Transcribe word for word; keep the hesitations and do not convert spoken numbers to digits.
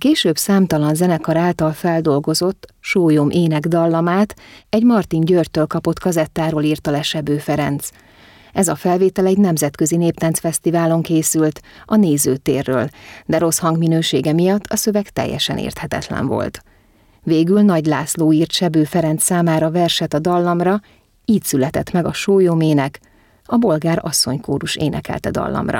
később számtalan zenekar által feldolgozott Sólyom ének dallamát egy Martin Györgytől kapott kazettáról írta le Sebő Ferenc. Ez a felvétel egy nemzetközi néptáncfesztiválon készült, a Nézőtérről, de rossz hangminősége miatt a szöveg teljesen érthetetlen volt. Végül Nagy László írt Sebő Ferenc számára verset a dallamra, így született meg a Sólyom ének, a bolgár asszonykórus énekelte dallamra.